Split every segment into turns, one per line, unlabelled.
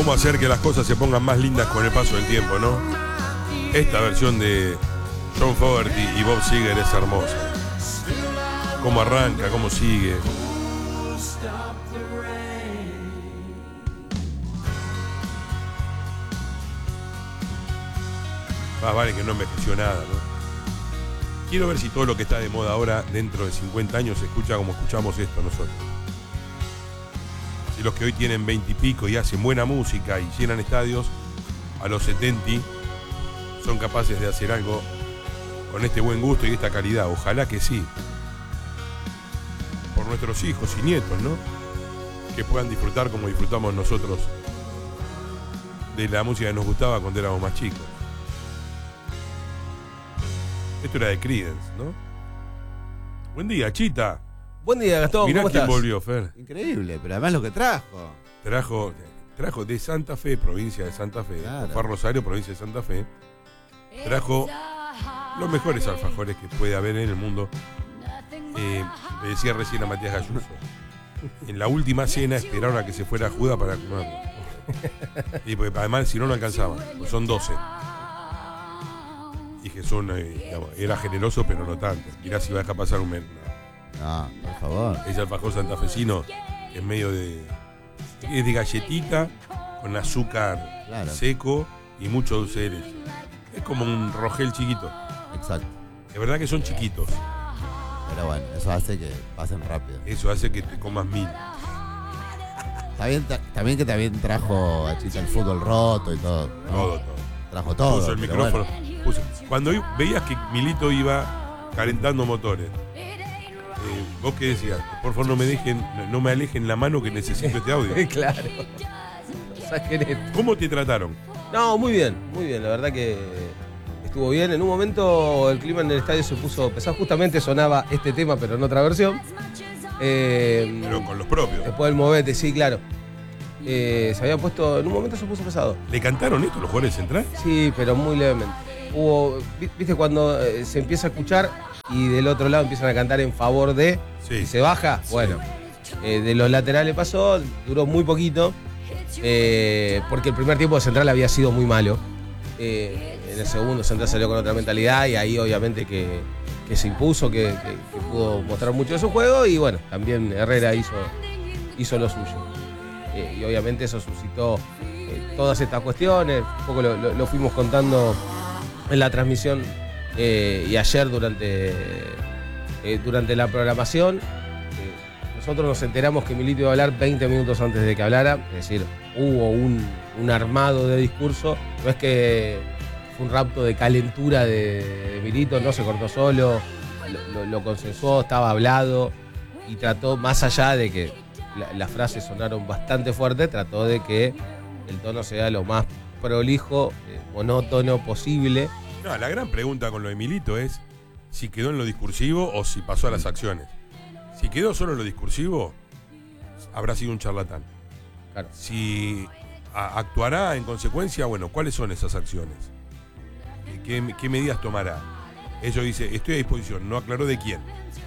cómo hacer que las cosas se pongan más lindas con el paso del tiempo, ¿no? Esta versión de John Fogerty y Bob Seger es hermosa. Cómo arranca, cómo sigue. Más vale que no envejeció nada, ¿no? Quiero ver si todo lo que está de moda ahora, dentro de 50 años, se escucha como escuchamos esto nosotros. Si los que hoy tienen 20 y pico y hacen buena música y llenan estadios, a los 70 son capaces de hacer algo con este buen gusto y esta calidad. Ojalá que sí. Por nuestros hijos y nietos, ¿no? Que puedan disfrutar como disfrutamos nosotros de la música que nos gustaba cuando éramos más chicos. Esto era de Creedence, ¿no? Buen día, Chita.
Buen día, Gastón.
Mirá
¿Cómo
quién
estás?
volvió, Fer.
Increíble, pero además lo que trajo.
Trajo de Santa Fe, provincia de Santa Fe.
Claro.
Fue a Rosario, provincia de Santa Fe. Trajo los mejores alfajores que puede haber en el mundo. Le decía recién a Matías Galluso. En la última cena esperaron a que se fuera Judas para comerlo. Y porque además si no alcanzaban, pues son 12. Y Jesús digamos, era generoso, pero no tanto. Mirá si va a dejar pasar un mes.
No, por favor.
Ese alfajor santafesino es medio de. Es de galletita con azúcar seco y mucho dulce de leche. Es como un rogel chiquito.
Exacto.
Es verdad que son chiquitos.
Pero bueno, eso hace que pasen rápido.
Eso hace que te comas 1000.
También que también trajo a Chita el fútbol roto y todo, ¿no?
Todo.
Trajo todo.
Puso el
pero
micrófono.
bueno.
Cuando veías que Milito iba calentando motores, ¿vos qué decías? Por favor no me alejen la mano que necesito este audio.
Claro. Saquen esto.
¿Cómo te trataron?
No, muy bien. La verdad que estuvo bien. En un momento el clima en el estadio se puso pesado. Justamente sonaba este tema, pero en otra versión.
Pero con los propios.
Después del movete, sí, claro. Se había puesto, en un momento se puso pesado.
¿Le cantaron esto los jugadores centrales?
Sí, pero muy levemente. Viste cuando se empieza a escuchar y del otro lado empiezan a cantar en favor de,
Sí.
y se baja. Bueno, de los laterales pasó, duró muy poquito, porque el primer tiempo de Central había sido muy malo. En el segundo Central salió con otra mentalidad y ahí obviamente que se impuso, que pudo mostrar mucho de su juego y bueno, también Herrera hizo lo suyo. Y obviamente eso suscitó todas estas cuestiones, un poco lo fuimos contando en la transmisión y ayer durante la programación. Nosotros nos enteramos que Milito iba a hablar 20 minutos antes de que hablara, es decir, hubo un armado de discurso, no es que fue un rapto de calentura de Milito, no se cortó solo, lo consensuó, estaba hablado y trató, más allá de que las frases sonaron bastante fuertes, trató de que el tono sea lo más prolijo, monótono posible.
No, la gran pregunta con lo de Milito es si quedó en lo discursivo o si pasó a las acciones. Si quedó solo en lo discursivo, habrá sido un charlatán.
Claro.
Si actuará en consecuencia, bueno, ¿cuáles son esas acciones? ¿Qué medidas tomará? Ellos dice, estoy a disposición, no aclaró de quién.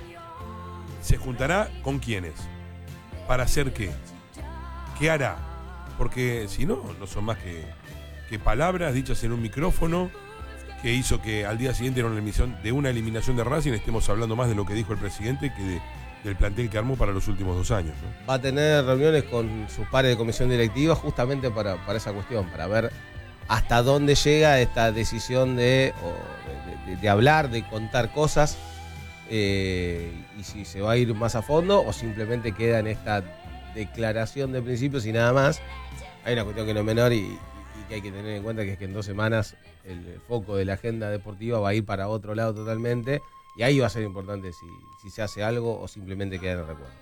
¿Se juntará con quiénes? ¿Para hacer qué? ¿Qué hará? Porque si no, no son más que palabras dichas en un micrófono que hizo que al día siguiente de una eliminación de Racing estemos hablando más de lo que dijo el presidente que del plantel que armó para los últimos 2 años, ¿no?
Va a tener reuniones con sus pares de comisión directiva justamente para esa cuestión, para ver hasta dónde llega esta decisión de hablar, de contar cosas, y si se va a ir más a fondo o simplemente queda en esta declaración de principios y nada más. Hay una cuestión que no es menor y que hay que tener en cuenta, que es que en 2 semanas el foco de la agenda deportiva va a ir para otro lado totalmente y ahí va a ser importante si se hace algo o simplemente queda en el recuerdo.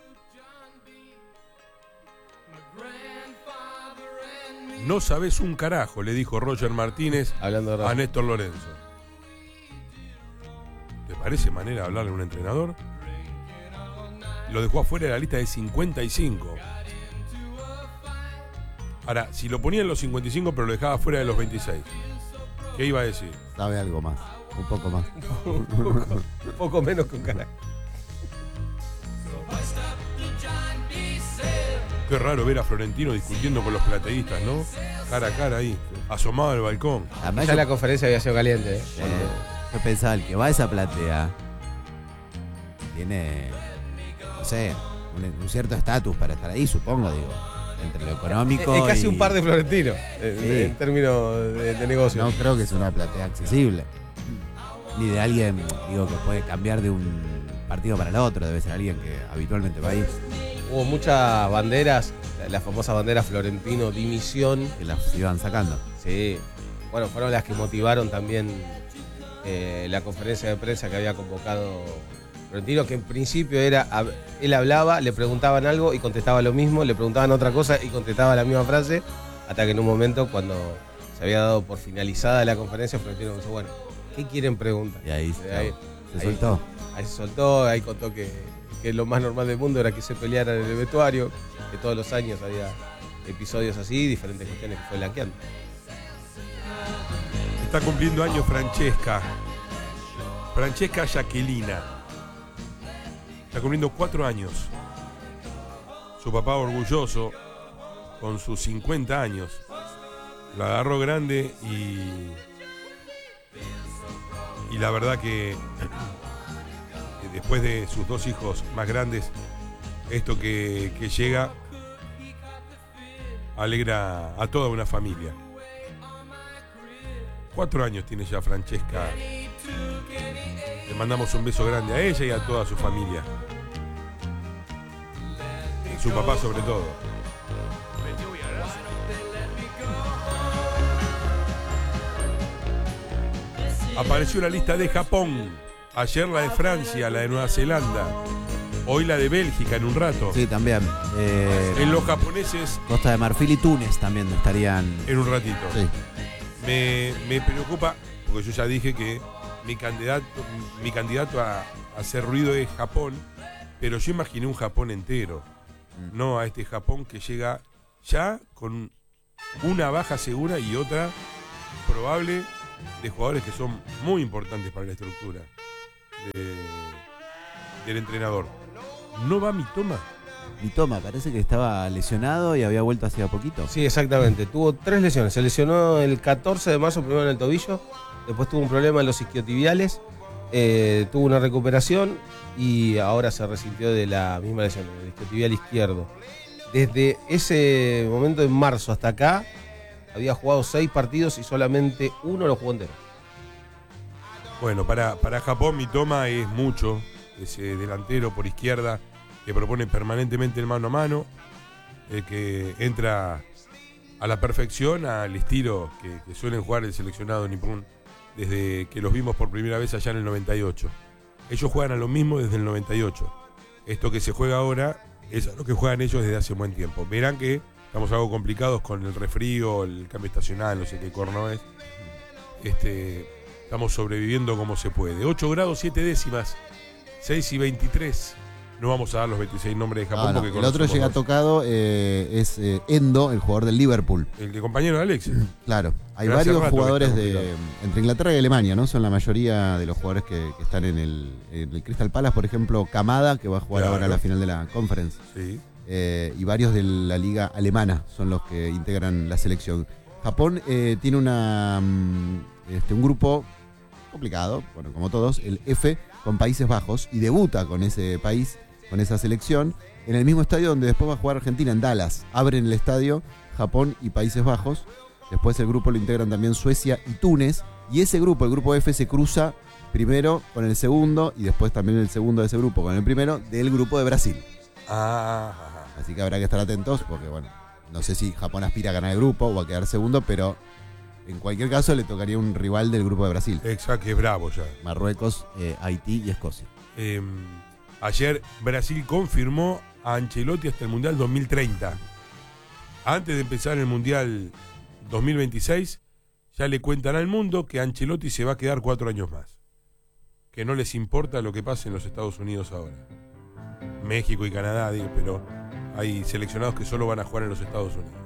No sabes un carajo, le dijo Roger Martínez
Hablando de
a Néstor Lorenzo. ¿Te parece manera de hablarle a un entrenador? Lo dejó afuera de la lista de 55. Ahora, si lo ponía en los 55 pero lo dejaba fuera de los 26, ¿qué iba a decir?
Sabe algo más, un poco más.
un poco menos que un carajo.
Qué raro ver a Florentino discutiendo con los plateístas, ¿no? Cara a cara ahí, asomado al balcón.
Además,
Ya la conferencia había sido caliente.
yo pensaba, el que va a esa platea tiene, no sé, un cierto estatus para estar ahí, supongo, digo. Entre lo económico
Es casi
y...
un par de Florentino,
Sí.
en términos de negocio.
No creo que sea una platea accesible. Ni de alguien, digo, que puede cambiar de un partido para el otro. Debe ser alguien que habitualmente va ahí,
Hubo muchas banderas, la famosa bandera Florentino dimisión.
que las iban sacando.
Sí, bueno, fueron las que motivaron también la conferencia de prensa que había convocado Florentino, que en principio era, él hablaba, le preguntaban algo y contestaba lo mismo, le preguntaban otra cosa y contestaba la misma frase, hasta que en un momento, cuando se había dado por finalizada la conferencia, Florentino dijo, bueno, ¿qué quieren preguntar?
Y ahí,
Ahí-
se soltó.
Ahí se soltó, ahí contó que lo más normal del mundo era que se pelearan en el vestuario, que todos los años había episodios así, diferentes cuestiones que fue blanqueando.
Está cumpliendo años Francesca Jacquelina. Está cumpliendo 4 años. Su papá orgulloso, con sus 50 años, la agarró grande y la verdad que después de sus 2 hijos más grandes, esto que llega alegra a toda una familia. 4 años tiene ya Francesca. Le mandamos un beso grande a ella y a toda su familia. Su papá sobre todo. Apareció la lista de Japón. Ayer la de Francia, la de Nueva Zelanda. Hoy la de Bélgica en un rato.
Sí, también.
En los japoneses
Costa de Marfil y Túnez también estarían.
en un ratito.
Sí.
Me preocupa, porque yo ya dije que mi candidato a hacer ruido es Japón, pero yo imaginé un Japón entero, no a este Japón que llega ya con una baja segura y otra probable de jugadores que son muy importantes para la estructura del entrenador. ¿No va Mitoma?
Mitoma, parece que estaba lesionado y había vuelto hacía poquito.
Sí, exactamente. Tuvo 3 lesiones. Se lesionó el 14 de marzo primero en el tobillo, después tuvo un problema en los isquiotibiales, tuvo una recuperación y ahora se resintió de la misma lesión, el isquiotibial izquierdo. Desde ese momento en marzo hasta acá había jugado 6 partidos y solamente 1 lo jugó entero.
Bueno, para Japón Mitoma es mucho, ese delantero por izquierda que propone permanentemente el mano a mano, que entra a la perfección al estilo que suelen jugar el seleccionado nipón desde que los vimos por primera vez allá en el 98. Ellos juegan a lo mismo desde el 98. Esto que se juega ahora es a lo que juegan ellos desde hace un buen tiempo. Verán que estamos algo complicados con el resfrío, el cambio estacional, no sé qué corno es. Estamos sobreviviendo como se puede. 8 grados 7 décimas, 6 y 23. No vamos a dar los 26 nombres de Japón.
No,
Porque
el otro llega tocado es Endo, el jugador del Liverpool.
El compañero de Alexis.
Claro, hay
Pero hace
varios
rato que
jugadores
está
entre Inglaterra y Alemania, ¿no? Son la mayoría de los jugadores que están en el Crystal Palace, por ejemplo, Kamada, que va a jugar
Claro.
ahora la final de la Conference.
Sí.
Y varios de la liga alemana son los que integran la selección. Japón tiene un grupo complicado, bueno, como todos, el F con Países Bajos, y debuta con ese país, con esa selección, en el mismo estadio donde después va a jugar Argentina, en Dallas. Abren el estadio Japón y Países Bajos. Después el grupo lo integran también Suecia y Túnez. Y ese grupo, el grupo F, se cruza primero con el segundo y después también el segundo de ese grupo con el primero del grupo de Brasil. Así que habrá que estar atentos porque, bueno, no sé si Japón aspira a ganar el grupo o a quedar segundo, pero en cualquier caso le tocaría un rival del grupo de Brasil.
Exacto, que es bravo ya.
Marruecos, Haití y Escocia.
Ayer Brasil confirmó a Ancelotti hasta el Mundial 2030. Antes de empezar el Mundial 2026, ya le cuentan al mundo que Ancelotti se va a quedar 4 años más. Que no les importa lo que pase en los Estados Unidos ahora. México y Canadá, digo, pero hay seleccionados que solo van a jugar en los Estados Unidos.